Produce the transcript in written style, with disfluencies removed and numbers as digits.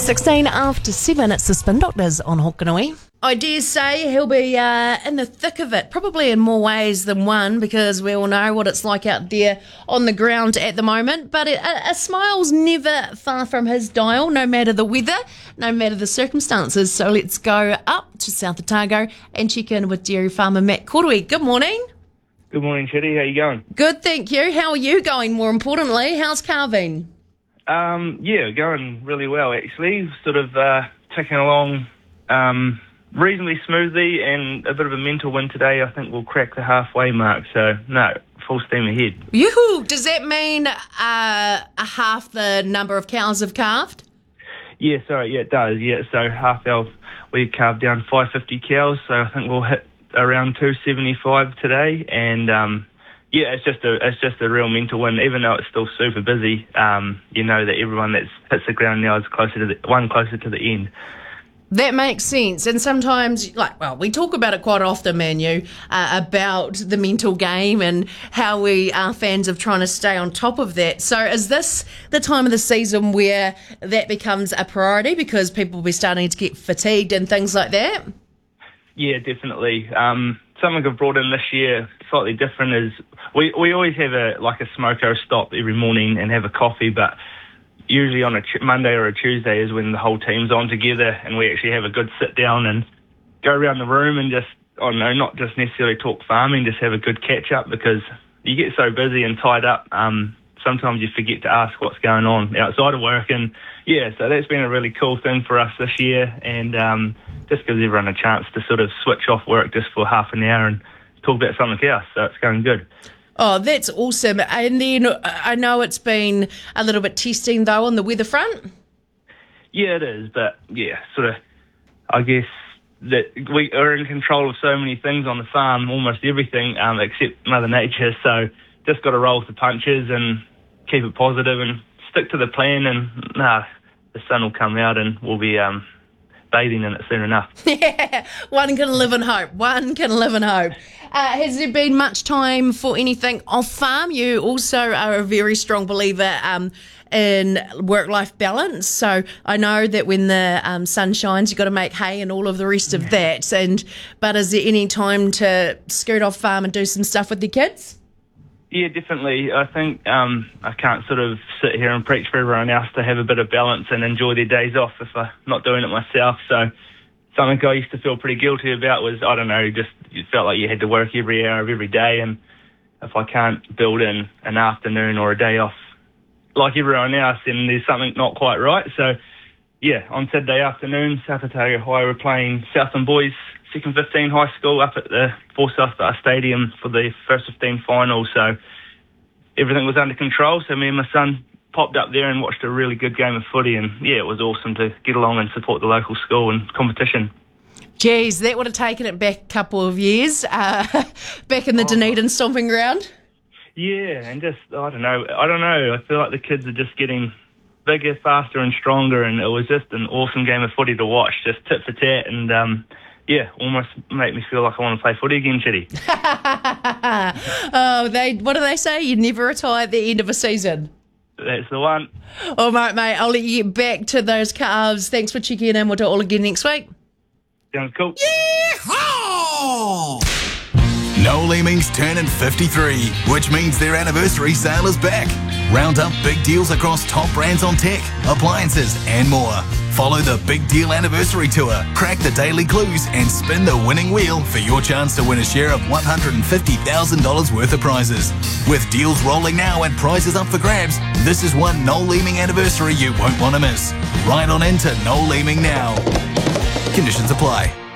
16 after 7, it's the Spin Doctors on Hokanui. I dare say he'll be in the thick of it, probably in more ways than one, because we all know what it's like out there on the ground at the moment. But a smile's never far from his dial, no matter the weather, no matter the circumstances. So let's go up to South Otago and check in with dairy farmer Matt Koroi. Good morning. Good morning, Chitty. How you going? Good, thank you. How are you going, more importantly? How's calving? Yeah, going really well, actually. Sort of ticking along reasonably smoothly, and a bit of a mental win today. I think we'll crack the halfway mark, so no, full steam ahead. Yoo-hoo! Does that mean a half the number of cows have calved? Yeah, sorry, yeah, it does. Yeah, so we carved down 550 cows, so I think we'll hit around 275 today, and yeah, it's just a real mental win. Even though it's still super busy, you know that everyone that hits the ground now is closer to the end. That makes sense. And sometimes, we talk about it quite often, Manu, about the mental game and how we are fans of trying to stay on top of that. So is this the time of the season where that becomes a priority because people will be starting to get fatigued and things like that? Yeah, definitely. Something I've brought in this year, slightly different, is we always have a smoko stop every morning and have a coffee, but usually on a Monday or a Tuesday is when the whole team's on together and we actually have a good sit down and go around the room and just, not just necessarily talk farming, just have a good catch up, because you get so busy and tied up, sometimes you forget to ask what's going on outside of work. And yeah, so that's been a really cool thing for us this year, and just gives everyone a chance to sort of switch off work just for half an hour and talk about something else. So it's going good. Oh, that's awesome. And then I know it's been a little bit testing, though, on the weather front. Yeah, it is. But, yeah, sort of, I guess that we are in control of so many things on the farm, almost everything, except Mother Nature. So just got to roll with the punches and keep it positive and stick to the plan. And, the sun will come out and we'll be bathing in it soon enough. Yeah, one can live in hope. Has there been much time for anything off farm? You also are a very strong believer in work-life balance. So I know that when the sun shines, you've got to make hay and all of the rest of that. But is there any time to scoot off farm and do some stuff with your kids? Yeah, definitely. I think I can't sort of sit here and preach for everyone else to have a bit of balance and enjoy their days off if I'm not doing it myself. So something I used to feel pretty guilty about was, just you felt like you had to work every hour of every day, and if I can't build in an afternoon or a day off like everyone else, then there's something not quite right. So, yeah, on Saturday afternoon, South Otago High were playing Southland Boys Second 15 High School up at the Forsyth Bar Stadium for the first 15 final. So everything was under control. So me and my son popped up there and watched a really good game of footy, and yeah, it was awesome to get along and support the local school and competition. Geez, that would have taken it back a couple of years, back in the Dunedin stomping ground. Yeah, and just, I don't know. I feel like the kids are just getting bigger, faster and stronger, and it was just an awesome game of footy to watch, just tit for tat, and yeah, almost make me feel like I want to play footy again, Chitty. What do they say? You never retire at the end of a season. That's the one. All right, mate. I'll let you get back to those calves. Thanks for checking in. We'll do it all again next week. Sounds cool. Yeehaw! Noel Leeming's turning 53, which means their anniversary sale is back. Round up big deals across top brands on tech, appliances and more. Follow the Big Deal Anniversary Tour, crack the daily clues and spin the winning wheel for your chance to win a share of $150,000 worth of prizes. With deals rolling now and prizes up for grabs, this is one Noel Leeming anniversary you won't want to miss. Ride on into Noel Leeming now. Conditions apply.